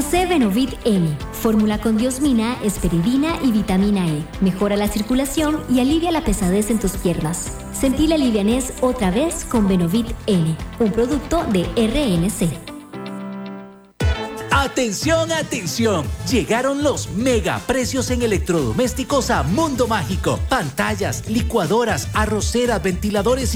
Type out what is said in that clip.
Posee Benovit N, fórmula con diosmina, esperidina y vitamina E. Mejora la circulación y alivia la pesadez en tus piernas. Sentí la livianez otra vez con Benovit N, un producto de RNC. ¡Atención, atención! Llegaron los mega precios en electrodomésticos a Mundo Mágico. Pantallas, licuadoras, arroceras, ventiladores